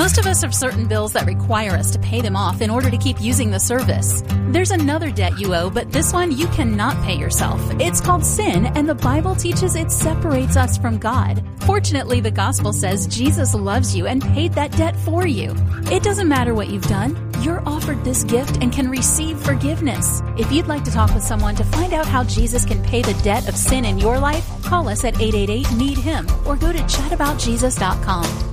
Most of us have certain bills that require us to pay them off in order to keep using the service. There's another debt you owe, but this one you cannot pay yourself. It's called sin, and the Bible teaches it separates us from God. Fortunately, the gospel says Jesus loves you and paid that debt for you. It doesn't matter what you've done. You're offered this gift and can receive forgiveness. If you'd like to talk with someone to find out how Jesus can pay the debt of sin in your life, call us at 888-NEED-HIM or go to chataboutjesus.com.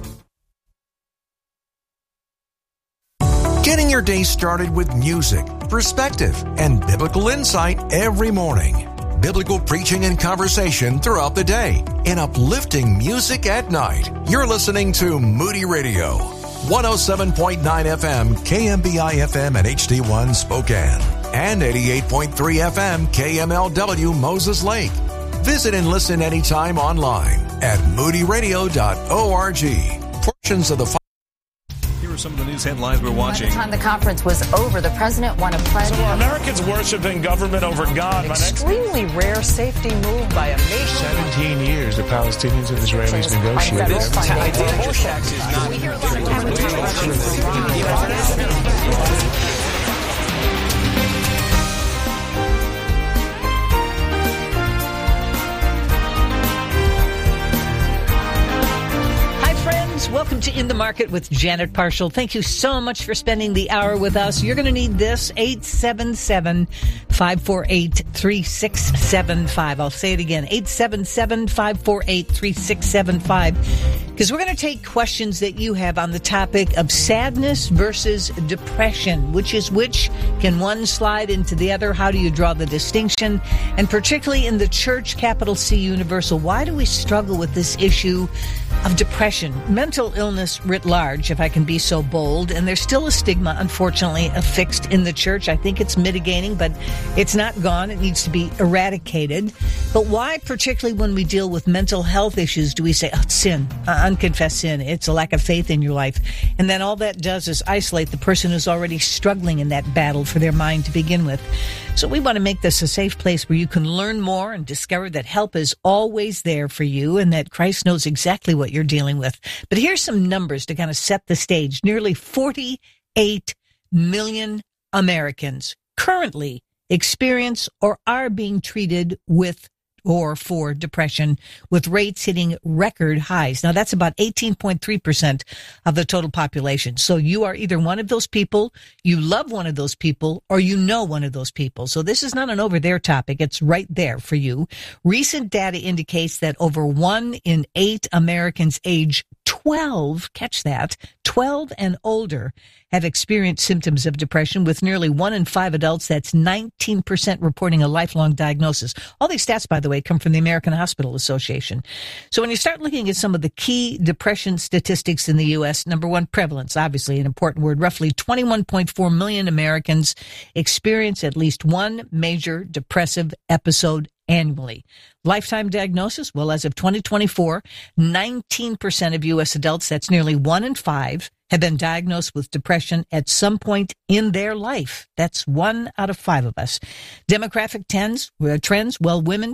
Getting your day started with music, perspective, and biblical insight every morning. Biblical preaching and conversation throughout the day. And uplifting music at night. You're listening to Moody Radio. 107.9 FM, KMBI FM and HD1 Spokane. And 88.3 FM, KMLW Moses Lake. Visit and listen anytime online at moodyradio.org. Portions of the some of the news headlines we're watching. By the time the conference was over, the president won a pledge. So are Americans worshiping government over God? An extremely rare safety move by a nation. 17 years the Palestinians and Israelis negotiated. Welcome to In the Market with Janet Parshall. Thank you so much for spending the hour with us. You're going to need this, 877-548-3675. I'll say it again, 877-548-3675. Because we're going to take questions that you have on the topic of sadness versus depression. Which is which? Can one slide into the other? How do you draw the distinction? And particularly in the church, capital C, universal, why do we struggle with this issue of depression, mental illness writ large, if I can be so bold? And there's still a stigma, unfortunately, affixed in the church. I think it's mitigating, but it's not gone. It needs to be eradicated. But why, particularly when we deal with mental health issues, do we say, oh, it's sin, unconfessed sin, it's a lack of faith in your life? And then all that does is isolate the person who's already struggling in that battle for their mind to begin with. So we want to make this a safe place where you can learn more and discover that help is always there for you and that Christ knows exactly what you're dealing with. But here's some numbers to kind of set the stage. Nearly 48 million Americans currently experience or are being treated with or for depression, with rates hitting record highs. Now, that's about 18.3% of the total population. So you are either one of those people, you love one of those people, or you know one of those people. So this is not an over there topic. It's right there for you. Recent data indicates that over 1 in 8 Americans age 12, catch that, 12 and older have experienced symptoms of depression, with nearly 1 in 5 adults, that's 19%, reporting a lifelong diagnosis. All these stats, by the way, come from the American Hospital Association. So when you start looking at some of the key depression statistics in the U.S., number one, prevalence, obviously an important word. Roughly 21.4 million Americans experience at least one major depressive episode annually. Lifetime diagnosis, well, as of 2024, 19% of U.S. adults, that's nearly 1 in 5, have been diagnosed with depression at some point in their life. That's 1 out of 5 of us. Demographic trends, well, women,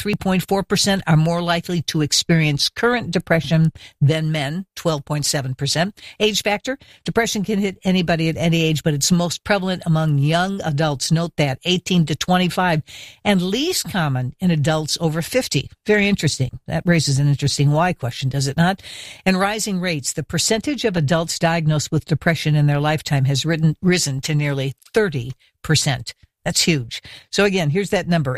23.4%, are more likely to experience current depression than men, 12.7%. Age factor, depression can hit anybody at any age, but it's most prevalent among young adults. Note that, 18 to 25, and least common in adults over 50. Very interesting. That raises an interesting why question, does it not? And rising rates, the percentage of adults diagnosed with depression in their lifetime has risen to nearly 30%. That's huge. So again, here's that number,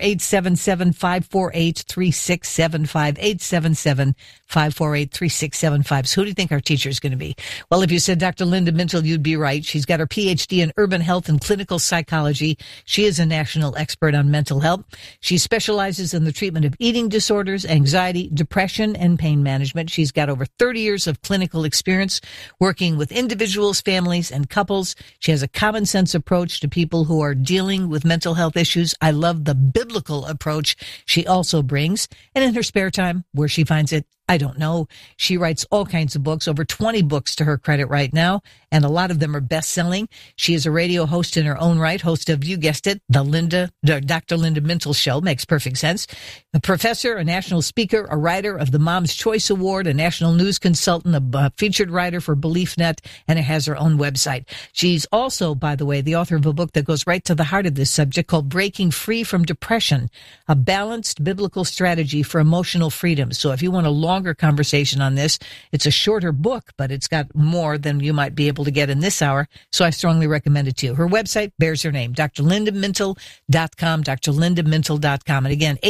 877-548-3675, 877-548-3675. So who do you think our teacher is going to be? Well, if you said Dr. Linda Mintle, you'd be right. She's got her PhD in urban health and clinical psychology. She is a national expert on mental health. She specializes in the treatment of eating disorders, anxiety, depression, and pain management. She's got over 30 years of clinical experience working with individuals, families, and couples. She has a common sense approach to people who are dealing with mental health issues. I love the biblical approach she also brings. And in her spare time, where she finds it, I don't know. She writes all kinds of books, over 20 books to her credit right now, and a lot of them are best-selling. She is a radio host in her own right, host of, you guessed it, the Dr. Linda Mintle Show. Makes perfect sense. A professor, a national speaker, a writer of the Mom's Choice Award, a national news consultant, a featured writer for BeliefNet, and it has her own website. She's also, by the way, the author of a book that goes right to the heart of this subject called Breaking Free from Depression, a balanced biblical strategy for emotional freedom. So if you want a longer conversation on this, it's a shorter book, but it's got more than you might be able to get in this hour. So I strongly recommend it to you. Her website bears her name, drlindamintle.com, drlindamintle.com. And again,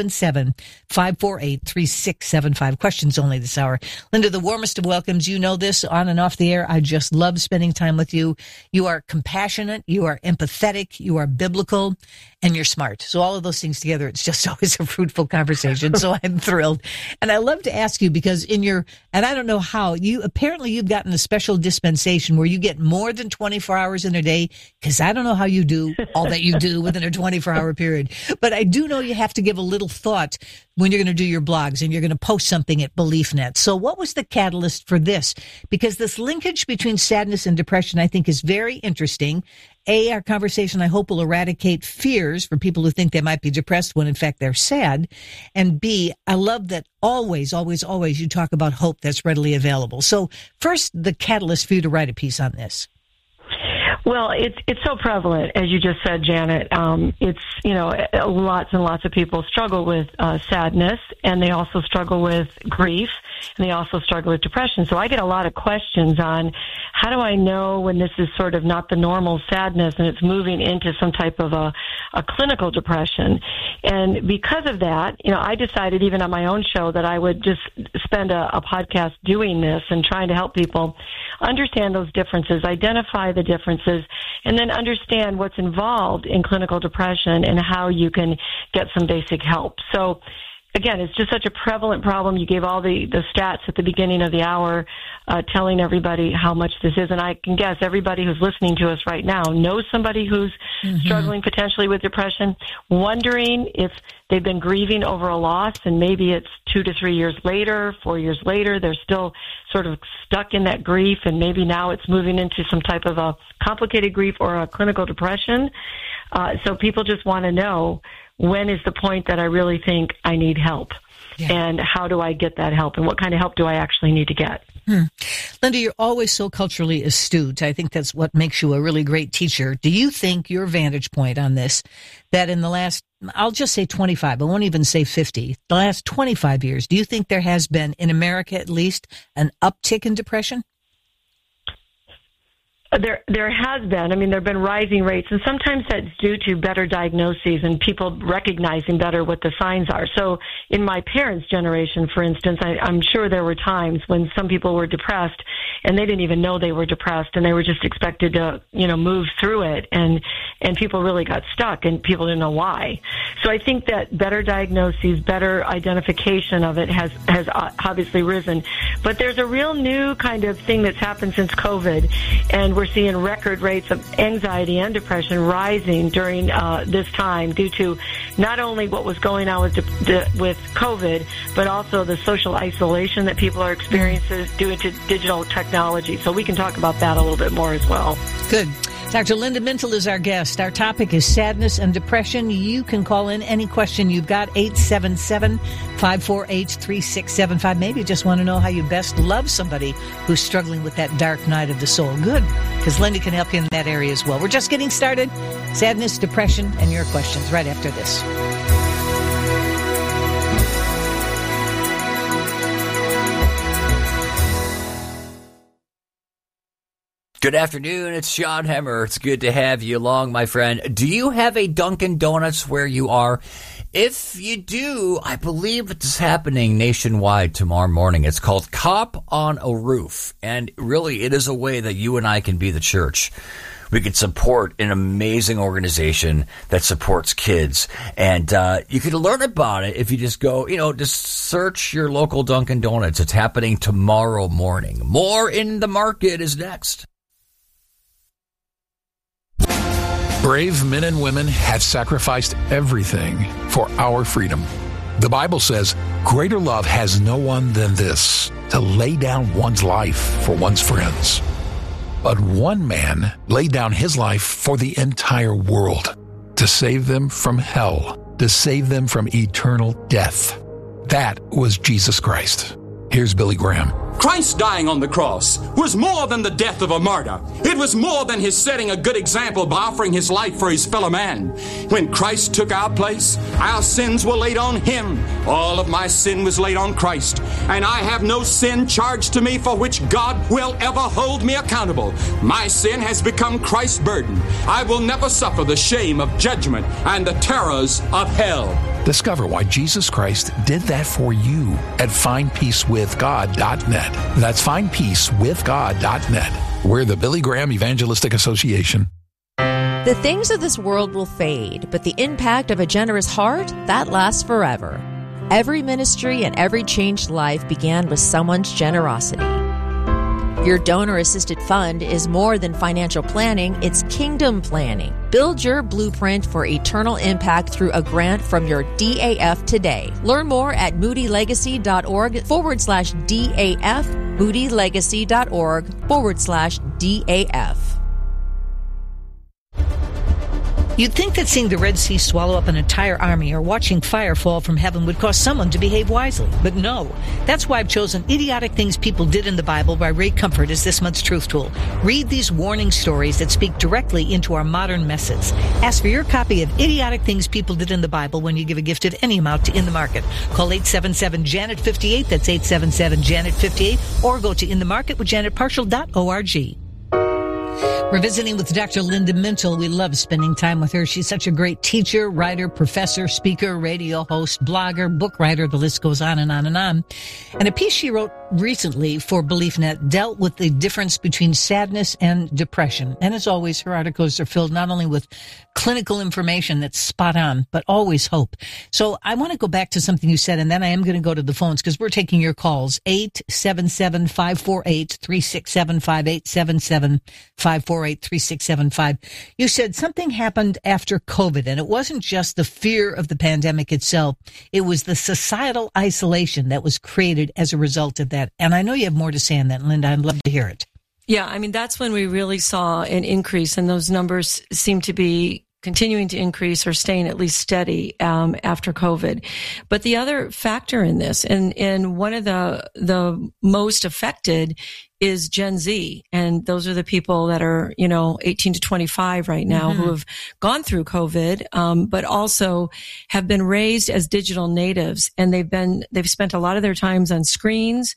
877-548-3675. Questions only this hour. Linda, the warmest of welcomes. You know this on and off the air. I just love spending time with you. You are compassionate. You are empathetic. You are biblical. And you're smart. So all of those things together, it's just always a fruitful conversation. So I'm thrilled. And I love to ask you because and I don't know how, you've gotten a special dispensation where you get more than 24 hours in a day, because I don't know how you do all that you do within a 24-hour period. But I do know you have to give a little thought when you're going to do your blogs and you're going to post something at BeliefNet. So what was the catalyst for this? Because this linkage between sadness and depression, I think, is very interesting. Our conversation, I hope, will eradicate fears for people who think they might be depressed when, in fact, they're sad. And B, I love that always, always, always you talk about hope that's readily available. So first, the catalyst for you to write a piece on this. Well, it's so prevalent, as you just said, Janet. It's, lots and lots of people struggle with sadness, and they also struggle with grief, and they also struggle with depression. So I get a lot of questions on how do I know when this is sort of not the normal sadness and it's moving into some type of a clinical depression. And because of that, I decided even on my own show that I would just spend a podcast doing this and trying to help people understand those differences, identify the differences, and then understand what's involved in clinical depression and how you can get some basic help. So, again, it's just such a prevalent problem. You gave all the stats at the beginning of the hour telling everybody how much this is. And I can guess everybody who's listening to us right now knows somebody who's struggling potentially with depression, wondering if they've been grieving over a loss and maybe it's 2 to 3 years later, 4 years later, they're still sort of stuck in that grief, and maybe now it's moving into some type of a complicated grief or a clinical depression. So people just want to know, when is the point that I really think I need help? Yeah. And how do I get that help? And what kind of help do I actually need to get? Linda, you're always so culturally astute. I think that's what makes you a really great teacher. Do you think your vantage point on this, that in the last, I'll just say 25, I won't even say 50, the last 25 years, do you think there has been, in America at least, an uptick in depression? There has been. I mean, there have been rising rates, and sometimes that's due to better diagnoses and people recognizing better what the signs are. So in my parents' generation, for instance, I'm sure there were times when some people were depressed and they didn't even know they were depressed, and they were just expected to, move through it, and people really got stuck and people didn't know why. So I think that better diagnoses, better identification of it has obviously risen. But there's a real new kind of thing that's happened since COVID, and we're seeing record rates of anxiety and depression rising during this time due to not only what was going on with COVID, but also the social isolation that people are experiencing due to digital technology. So we can talk about that a little bit more as well. Good. Dr. Linda Mintle is our guest. Our topic is sadness and depression. You can call in any question you've got, 877-548-3675. Maybe you just want to know how you best love somebody who's struggling with that dark night of the soul. Good, because Linda can help you in that area as well. We're just getting started. Sadness, depression, and your questions right after this. Good afternoon, it's Sean Hemmer. It's good to have you along, my friend. Do you have a Dunkin' Donuts where you are? If you do, I believe it's happening nationwide tomorrow morning. It's called Cop on a Roof, and really it is a way that you and I can be the church. We can support an amazing organization that supports kids. And you can learn about it if you just go, just search your local Dunkin' Donuts. It's happening tomorrow morning. More in the Market is next. Brave men and women have sacrificed everything for our freedom. The Bible says, greater love has no one than this, to lay down one's life for one's friends. But one man laid down his life for the entire world, to save them from hell, to save them from eternal death. That was Jesus Christ. Here's Billy Graham. Christ dying on the cross was more than the death of a martyr. It was more than his setting a good example by offering his life for his fellow man. When Christ took our place, our sins were laid on him. All of my sin was laid on Christ. And I have no sin charged to me for which God will ever hold me accountable. My sin has become Christ's burden. I will never suffer the shame of judgment and the terrors of hell. Discover why Jesus Christ did that for you at findpeacewithgod.net. That's findpeacewithgod.net. We're the Billy Graham Evangelistic Association. The things of this world will fade, but the impact of a generous heart, that lasts forever. Every ministry and every changed life began with someone's generosity. Your donor-assisted fund is more than financial planning, it's kingdom planning. Build your blueprint for eternal impact through a grant from your DAF today. Learn more at moodylegacy.org/DAF, moodylegacy.org/DAF. You'd think that seeing the Red Sea swallow up an entire army or watching fire fall from heaven would cause someone to behave wisely. But no. That's why I've chosen Idiotic Things People Did in the Bible by Ray Comfort as this month's Truth Tool. Read these warning stories that speak directly into our modern messes. Ask for your copy of Idiotic Things People Did in the Bible when you give a gift of any amount to In the Market. Call 877-JANET-58, that's 877-JANET-58, or go to inthemarketwithjanetparshall.org. We're visiting with Dr. Linda Mintle. We love spending time with her. She's such a great teacher, writer, professor, speaker, radio host, blogger, book writer. The list goes on and on and on. And a piece she wrote recently for BeliefNet dealt with the difference between sadness and depression. And as always, her articles are filled not only with clinical information that's spot on, but always hope. So I want to go back to something you said, and then I am going to go to the phones because we're taking your calls. 877-548-3675, 877-548-3675. You said something happened after COVID, and it wasn't just the fear of the pandemic itself. It was the societal isolation that was created as a result of that. And I know you have more to say on that, Linda. I'd love to hear it. Yeah, I mean, that's when we really saw an increase, and those numbers seem to be continuing to increase or staying at least steady after COVID. But the other factor in this, and one of the most affected is Gen Z. And those are the people that are, 18 to 25 right now who have gone through COVID, but also have been raised as digital natives. And they've spent a lot of their times on screens,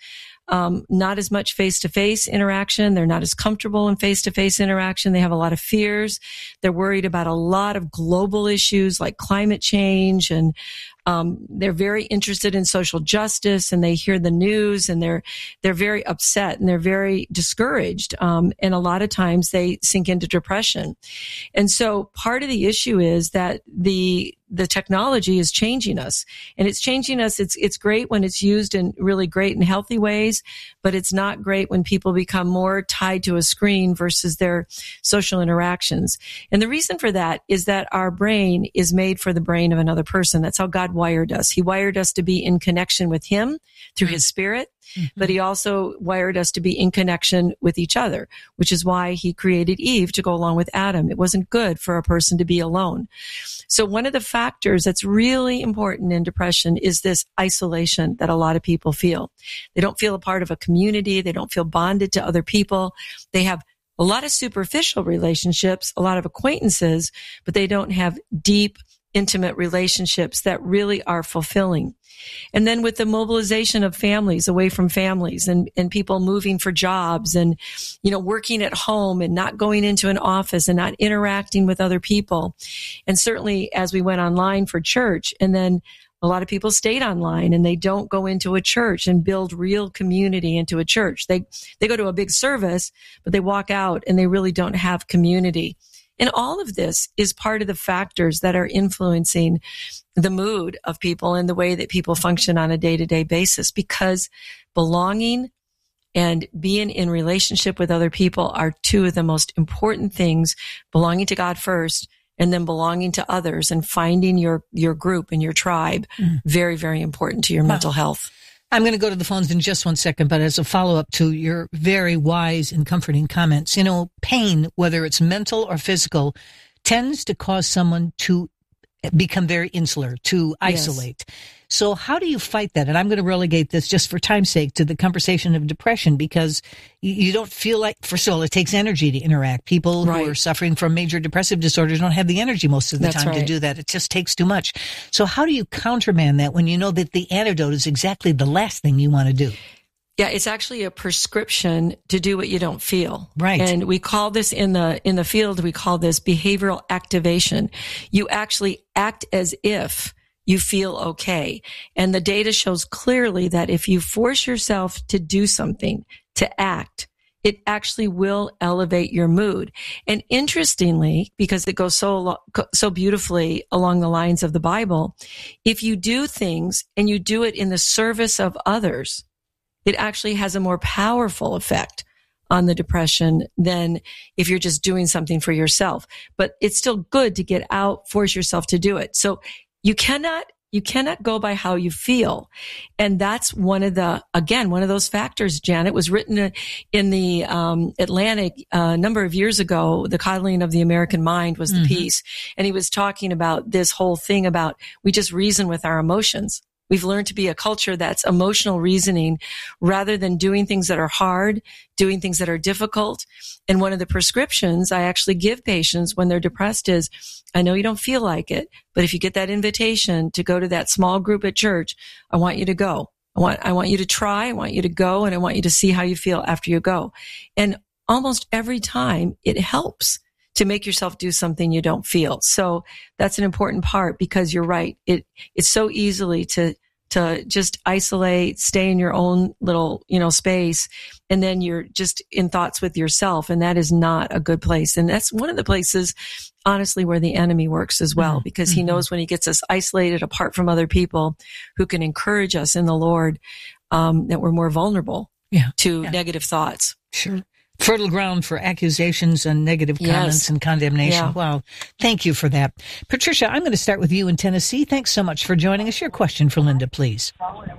not as much face-to-face interaction. They're not as comfortable in face-to-face interaction. They have a lot of fears. They're worried about a lot of global issues like climate change, and they're very interested in social justice, and they hear the news, and they're very upset, and they're very discouraged. And a lot of times they sink into depression. And so part of the issue is that the technology is changing us, and it's changing us. It's great when it's used in really great and healthy ways, but it's not great when people become more tied to a screen versus their social interactions. And the reason for that is that our brain is made for the brain of another person. That's how God wired us. He wired us to be in connection with Him through His Spirit. But He also wired us to be in connection with each other, which is why He created Eve to go along with Adam. It wasn't good for a person to be alone. So one of the factors that's really important in depression is this isolation that a lot of people feel. They don't feel a part of a community. They don't feel bonded to other people. They have a lot of superficial relationships, a lot of acquaintances, but they don't have deep, intimate relationships that really are fulfilling. And then with the mobilization of families away from families and people moving for jobs and, working at home and not going into an office and not interacting with other people. And certainly as we went online for church, and then a lot of people stayed online and they don't go into a church and build real community into a church. They go to a big service, but they walk out and they really don't have community. And all of this is part of the factors that are influencing the mood of people and the way that people function on a day-to-day basis, because belonging and being in relationship with other people are two of the most important things, belonging to God first and then belonging to others and finding your group and your tribe. Very, very important to your mental health. I'm going to go to the phones in just one second, but as a follow-up to your very wise and comforting comments, pain, whether it's mental or physical, tends to cause someone to become very insular, to isolate. Yes. So how do you fight that? And I'm going to relegate this, just for time's sake, to the conversation of depression, because you don't feel like, first of all, it takes energy to interact. People who are suffering from major depressive disorders don't have the energy most of the time to do that. It just takes too much. So how do you countermand that when you know that the antidote is exactly the last thing you want to do? Yeah, it's actually a prescription to do what you don't feel. Right. And we call this in the field, we call this behavioral activation. You actually act as if you feel okay. And the data shows clearly that if you force yourself to do something, to act, it actually will elevate your mood. And interestingly, because it goes so beautifully along the lines of the Bible, if you do things and you do it in the service of others, it actually has a more powerful effect on the depression than if you're just doing something for yourself. But it's still good to get out, force yourself to do it. So you cannot go by how you feel. And that's one of those factors, Janet. It was written in the Atlantic a number of years ago. The Coddling of the American Mind was the piece. And he was talking about this whole thing about we just reason with our emotions. We've learned to be a culture that's emotional reasoning rather than doing things that are hard, doing things that are difficult. And one of the prescriptions I actually give patients when they're depressed is, I know you don't feel like it, but if you get that invitation to go to that small group at church, I want you to go. I want you to try, I want you to go, and I want you to see how you feel after you go. And almost every time it helps to make yourself do something you don't feel. So that's an important part, because you're right. It's so easily to just isolate, stay in your own little, space, and then you're just in thoughts with yourself. And that is not a good place. And that's one of the places, honestly, where the enemy works as well, because he knows when he gets us isolated apart from other people who can encourage us in the Lord, that we're more vulnerable to negative thoughts. Sure. Fertile ground for accusations and negative comments and condemnation. Yeah. Wow. Thank you for that. Patricia, I'm going to start with you in Tennessee. Thanks so much for joining us. Your question for Linda, please.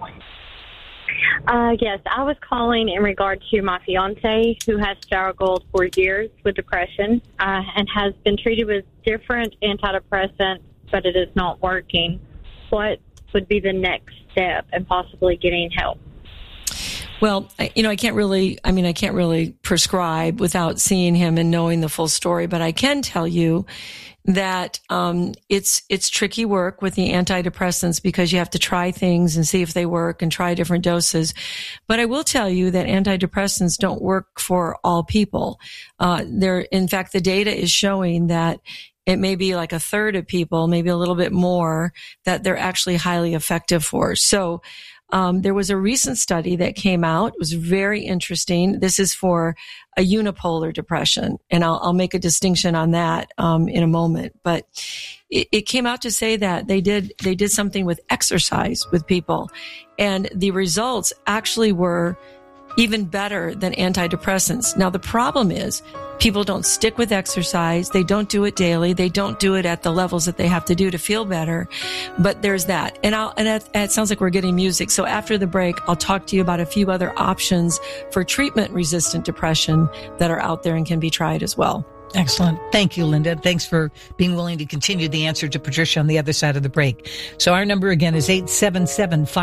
Yes, I was calling in regard to my fiance who has struggled for years with depression and has been treated with different antidepressants, but it is not working. What would be the next step in possibly getting help? Well, I can't really prescribe without seeing him and knowing the full story, but I can tell you that it's tricky work with the antidepressants because you have to try things and see if they work and try different doses. But I will tell you that antidepressants don't work for all people. In fact, the data is showing that it may be like a third of people, maybe a little bit more, that they're actually highly effective for. So there was a recent study that came out. It was very interesting. This is for a unipolar depression, and I'll make a distinction on that in a moment. But it came out to say that they did something with exercise with people, and the results actually were even better than antidepressants. Now, the problem is people don't stick with exercise. They don't do it daily. They don't do it at the levels that they have to do to feel better. But there's that. And it sounds like we're getting music. So after the break, I'll talk to you about a few other options for treatment-resistant depression that are out there and can be tried as well. Excellent. Thank you, Linda. Thanks for being willing to continue the answer to Patricia on the other side of the break. So our number again is 877-5